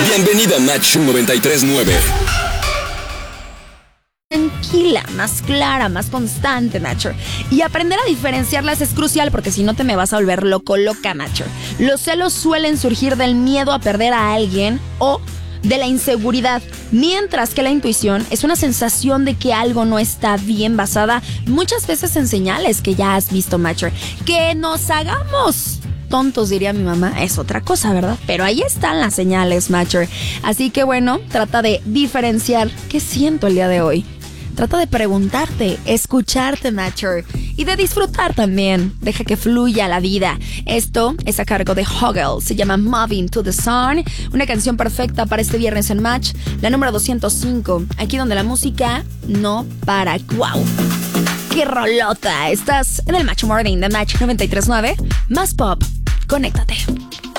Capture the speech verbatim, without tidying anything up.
Bienvenida a Match noventa y tres nueve. Tranquila, más clara, más constante, Matcher. Y aprender a diferenciarlas es crucial porque si no te me vas a volver loco, loca, Matcher. Los celos suelen surgir del miedo a perder a alguien o de la inseguridad, mientras que la intuición es una sensación de que algo no está bien basada muchas veces en señales que ya has visto, Matcher. Que nos hagamos tontos, diría mi mamá, es otra cosa, ¿verdad? Pero ahí están las señales, Matcher. Así que bueno, trata de diferenciar qué siento el día de hoy. Trata de preguntarte, escucharte, Matcher, y de disfrutar también. Deja que fluya la vida. Esto es a cargo de Hoggle. Se llama Moving to the Sun. Una canción perfecta para este viernes en Match. La número doscientos cinco. Aquí donde la música no para. ¡Wow! ¡Qué rolota! Estás en el Match Morning de Match noventa y tres nueve. Más pop. Conéctate.